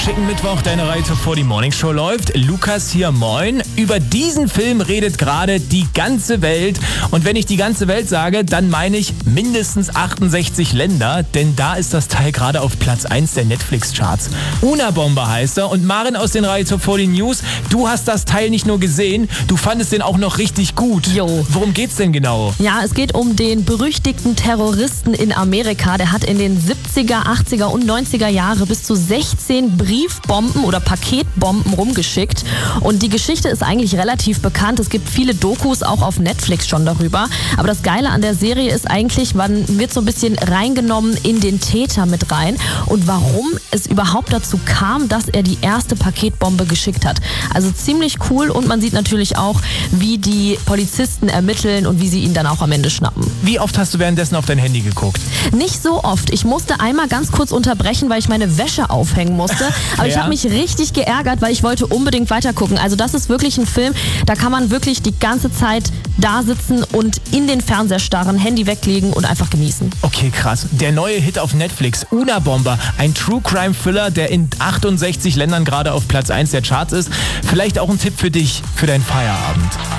schicken Mittwoch, deine Reihe vor die Morning Show läuft. Lukas hier, moin. Über diesen Film redet gerade die ganze Welt. Und wenn ich die ganze Welt sage, dann meine ich mindestens 68 Länder. Denn da ist das Teil gerade auf Platz 1 der Netflix-Charts. Unabomber heißt er. Und Maren aus den Reihe vor die News, du hast das Teil nicht nur gesehen, du fandest den auch noch richtig gut. Jo. Worum geht's denn genau? Ja, es geht um den berüchtigten Terroristen in Amerika. Der hat in den 70er, 80er und 90er Jahre bis zu 16 Briefbomben oder Paketbomben rumgeschickt. Und die Geschichte ist eigentlich relativ bekannt. Es gibt viele Dokus auch auf Netflix schon darüber. Aber das Geile an der Serie ist eigentlich, man wird so ein bisschen reingenommen in den Täter mit rein und warum es überhaupt dazu kam, dass er die erste Paketbombe geschickt hat. Also ziemlich cool und man sieht natürlich auch, wie die Polizisten ermitteln und wie sie ihn dann auch am Ende schnappen. Wie oft hast du währenddessen auf dein Handy geguckt? Nicht so oft. Ich musste einmal ganz kurz unterbrechen, weil ich meine Wäsche aufhängen musste. Aber ich habe mich richtig geärgert, weil ich wollte unbedingt weitergucken. Also das ist wirklich ein Film, da kann man wirklich die ganze Zeit da sitzen und in den Fernseher starren, Handy weglegen und einfach genießen. Okay, krass. Der neue Hit auf Netflix, Unabomber, ein True-Crime-Thriller, der in 68 Ländern gerade auf Platz 1 der Charts ist. Vielleicht auch ein Tipp für dich, für deinen Feierabend.